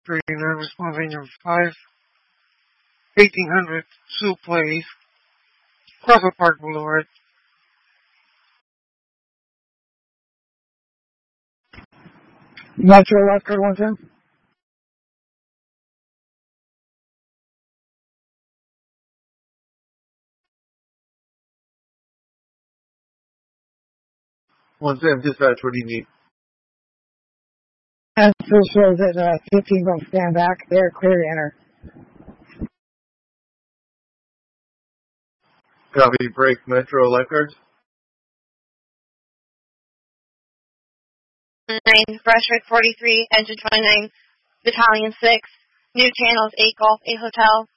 39 responding of 5, 1800 Sioux Place, Crawford Park Boulevard. Metro Lifeguard 110. Dispatch, what do you need? And so shows that 15 don't stand back. They're clear to enter. Copy, break, Metro Lifeguards. 9, Brushwood 43, Engine 29, Battalion 6, New Channels 8 Golf 8 Hotel,